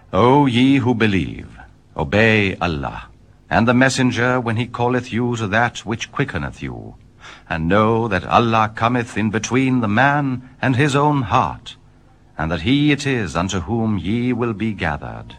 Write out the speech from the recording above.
O ye who believe, obey Allah, and the messenger when he calleth you to that which quickeneth you, and know that Allah cometh in between the man and his own heart, and that he it is unto whom ye will be gathered.